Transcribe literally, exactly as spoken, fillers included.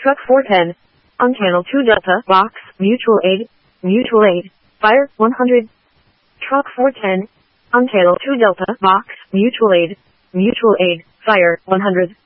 Truck four ten. On channel two Delta. Box. Mutual aid. Mutual aid. Fire. one hundred. Truck four ten. On channel two Delta. Box. Mutual aid. Mutual aid. Fire. one hundred.